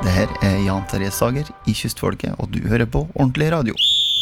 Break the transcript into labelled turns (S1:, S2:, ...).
S1: Det her Jan Terje Sager I Kystfolket, og du hører på Ordentlig Radio.